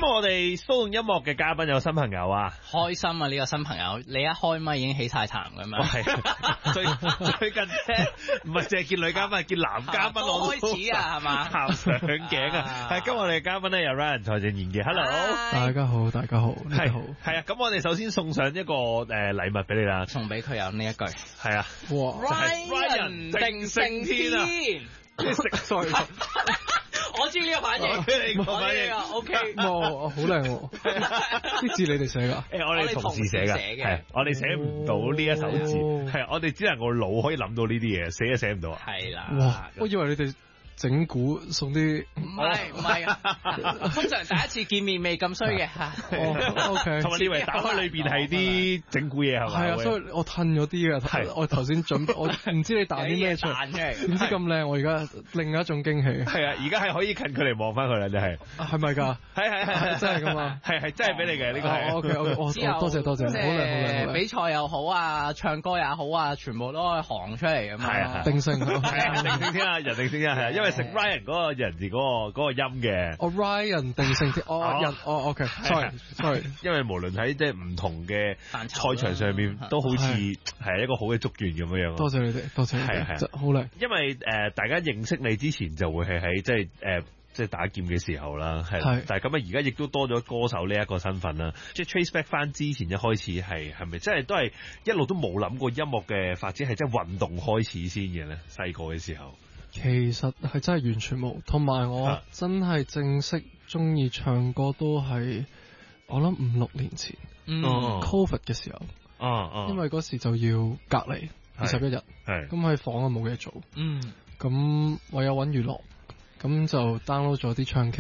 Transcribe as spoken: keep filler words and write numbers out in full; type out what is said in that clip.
日我哋騷動音樂嘅嘉賓有新朋友啊， 開心啊！呢、這個新朋友，你一開咪已經起晒痰咁樣。 係最最近咧，唔係淨係見女嘉賓，係見男嘉賓我都開始啊，係嘛？ 行上頸啊！係今日我哋嘅嘉賓咧有 Ryan 財政賢嘅 ，Hello， 大家好，大家好，大家好。 係啊，咁我哋首先送上一個誒禮物俾你啦， 送俾佢有呢一句， 係啊， 哇， 就係 Ryan 定勝天啊！你食菜。 我知呢個反應， 我知你個反應 ，OK， 哇，好靚喎！啲字你哋寫㗎？ 誒，我哋同事寫㗎，係我哋寫唔到呢一首字，係我哋只能個腦可以諗到呢啲嘢，寫都寫唔到啊！ 係啦， 哇！我以為你哋整蠱送啲， 唔係唔係啊，通常第一次見面未咁衰嘅嚇。 哦，OK， 同埋你以為打開裏邊係啲整蠱嘢係咪？ 係啊，所以我褪咗啲嘅。係，我頭先準備，我唔知你彈啲咩出嚟，點知咁靚？我而家另一種驚喜。 係啊，而家係可以近距離望翻佢啦，真係。 係咪㗎？ 係係係， 真係咁啊！ 係係真係俾你嘅呢個係。 OK OK，我多謝多謝，好靚好靚。 比賽又好啊，唱歌又好啊，全部都可以行出嚟咁樣。 係啊， 定勝係啊，定勝天啊，人定勝天係啊，因為食 Ryan 嗰個人字嗰個嗰個音嘅。 哦 Ryan 定勝天，哦人哦 OK，sorry sorry， 因為無論喺即係唔同嘅賽場上面，都好似係一個好嘅祝願咁樣樣。 多謝你哋，多謝你哋，係好靚。 因為誒大家認識你之前就會係喺即係誒即係打劍嘅時候啦，係。但係咁啊，而家亦都多咗歌手呢一個身份啦。即係 trace back 翻之前一開始係係咪真係都係一路都冇諗過音樂嘅發展係即係運動開始先嘅咧？細個嘅時候。 其實係真係完全冇，同埋我真係正式中意唱歌都係我諗五六年前， 嗯 ，Covid 嘅時候， 哦哦， 因為嗰時就要隔離二十一日， 係，咁喺房啊冇嘢做， 嗯， 咁唯有揾娛樂，咁就 download 咗啲唱 K。